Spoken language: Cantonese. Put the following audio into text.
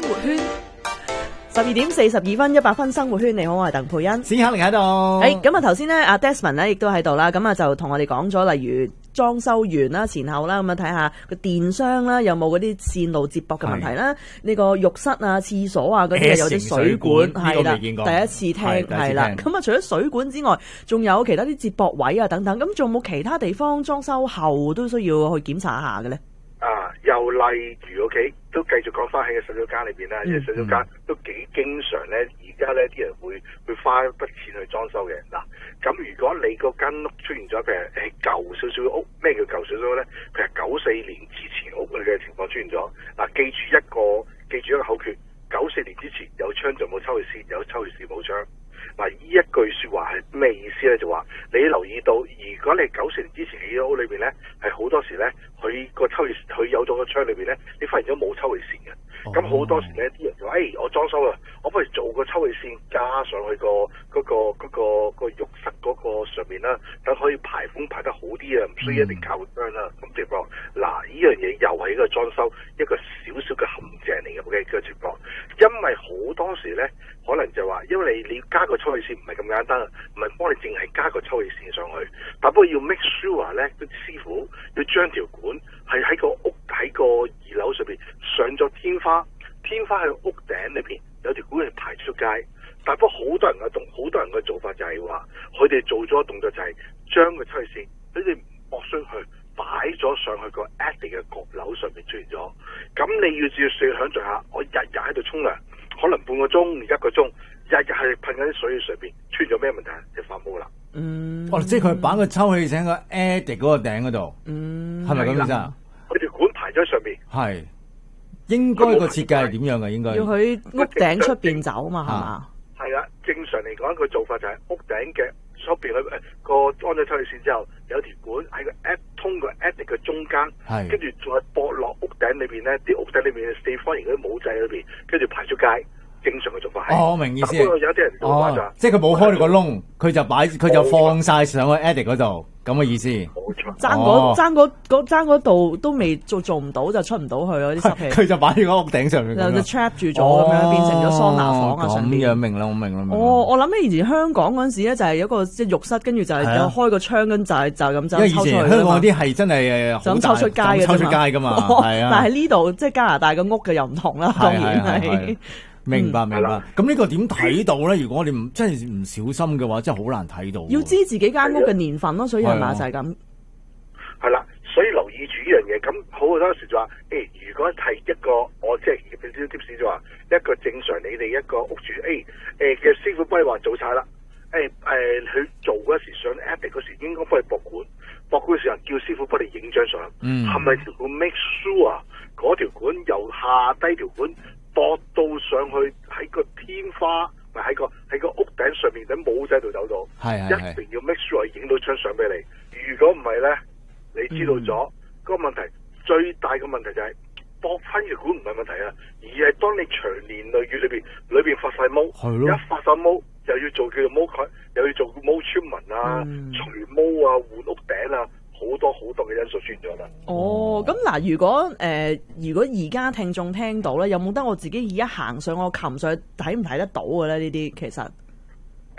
活圈。12:42 100分生活圈，你好，我係鄧佩欣。 史克力喺度。 咁啊，頭先咧，阿 Desmond 咧亦都喺度啦，咁啊就同我哋講咗，例如裝修完啦、前後啦，咁啊睇下個電箱啦，有冇嗰啲線路接駁嘅問題啦？呢個浴室啊、廁所啊嗰啲有啲水管係啦，第一次聽係啦。咁啊，除咗水管之外，仲有其他啲接駁位啊等等，咁仲有冇其他地方裝修後都需要去檢查下嘅咧？ 又例如OK，都繼續講翻喺個洗手間裏邊啦，因為洗手間都幾經常咧，而家咧啲人會花一筆錢去裝修嘅。嗱，咁如果你嗰間屋出現咗譬如舊少少嘅屋，咩叫舊少少咧？譬如94年之前屋嘅情況出現咗。嗱，記住一個口訣，94年之前有窗就冇抽氣扇，有抽氣扇冇窗。嗱，呢一句說話係咩意思咧？就話你留意到，如果你94年之前起咗屋裏邊咧，係好多時咧，佢個抽氣佢有咗個窗裏邊咧，你發現咗冇抽氣扇嘅。咁好多時咧，啲人就話：我裝修啊，我不如做個抽氣扇加上去個浴室嗰個上面啦，等可以排風排得好啲啊，唔需要一定靠窗啦。咁情況，嗱，呢樣嘢又係一個裝修一個少少嘅陷阱嚟嘅嘅情況，因為好多時咧。可能就話，因為你加個抽氣扇唔係咁簡單，唔係幫你淨係加個抽氣扇上去，但不過要 make sure 咧，啲師傅要將條管係喺個屋喺個2樓上邊上咗天花喺屋頂裏邊有條管係排出街，但不過好多人嘅做法就係話，佢哋做咗動作就係將個抽氣扇佢哋駁上去擺咗上去個 attic 嘅閣樓上面出現咗，咁你要想像下，我日日喺度沖涼。可能半個鐘、1個鐘，日日係噴緊啲水上邊，出咗咩問題就發毛啦。 即係佢擺個抽氣扇喺個 attic 嗰個頂嗰度，係咪咁意思啊？ 佢條管排咗喺上邊。係， 應該個設計係點樣嘅？應該要喺屋頂出邊走嘛，係嘛？ 係啦，正常嚟講，個做法就係屋頂嘅出邊個安咗抽氣扇之後，有條管喺個 通過 attic 嘅中間，跟住再駁落屋頂裏邊咧，啲屋頂裏邊嘅四方形嗰啲母仔裏邊，跟住排出街。正常嘅做法係。 我明意思。 不過有啲人做法就即係佢冇開到個窿，佢就放晒上去 attic 嗰度，咁嘅意思。 冇錯。 爭嗰度都未做唔到，就出唔到去咯啲濕氣。 佢就擺喺個屋頂上面。 就 trap 住咗咁樣，變成咗桑拿房啊上邊。 咁樣明啦，我明啦。 我諗起以前香港嗰陣時咧，就係有一個即係浴室，跟住就係有開個窗，跟就咁就抽出去。因為以前香港啲係真係就咁抽出街嘅，抽出街噶嘛。係啊。 但係呢度即係加拿大嘅屋嘅又唔同啦，當然係。 明白。咁呢個點睇到咧？如果我哋真係唔小心嘅話，真係好難睇到。 要知自己間屋嘅年份咯，所以係咪就係咁？ 係啦，所以留意住呢樣嘢。咁好多時就話，如果係一個我即係俾啲 tips 就話，一個正常你哋一個屋主，嘅師傅幫你話做晒啦，佢做嗰時上 attic 嗰時應該幫你駁管，駁管嘅時候叫師傅幫你影張相，係咪條管 make sure 嗰條管由下低條管駁到上去喺個天花，咪喺個屋頂上面等冇仔度走到，一定要 make sure 影到張相俾你。如果唔係咧，你知道咗個問題，最大嘅問題就係駁翻條管唔係問題啊，而係當你長年累月裏邊發晒毛，一發晒毛又要做叫做毛蓋，又要做毛穿紋啊、除毛啊、換屋頂啊。好多嘅因素出現咗啦。 咁嗱，如果而家聽眾聽到咧，有冇得我自己一行上我擒上去睇唔睇得到嘅咧？呢啲其實